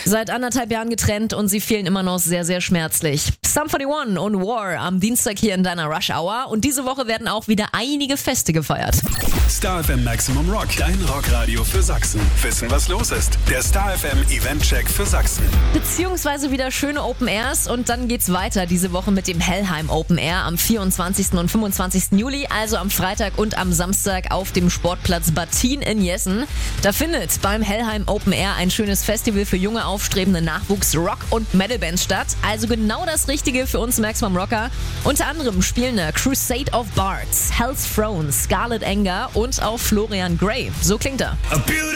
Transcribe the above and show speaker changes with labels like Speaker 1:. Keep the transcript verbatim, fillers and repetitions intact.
Speaker 1: Seit anderthalb Jahren getrennt und sie fehlen immer noch sehr, sehr schmerzlich. Sum einundvierzig und War am Dienstag hier in deiner Rush Hour und diese Woche werden auch wieder einige Feste gefeiert.
Speaker 2: Star F M Maximum Rock, dein Rockradio für Sachsen. Wissen, was los ist? Der Star F M Event-Check für Sachsen.
Speaker 1: Beziehungsweise wieder schöne Open Airs und dann geht's weiter diese Woche mit dem Hellheim Open Air am vierundzwanzigsten und fünfundzwanzigsten Juli, also am Freitag und am Samstag auf dem Sportplatz Battin in Jessen. Da findet beim Hellheim Open Air ein schönes Festival für junge, aufstrebende Nachwuchs-Rock- und Metal-Bands statt. Also genau das Richtige für uns Maximum Rocker. Unter anderem spielen da Crusade of Bards, Hell's Throne, Scarlet Anger und auch Florian Grey. So klingt er.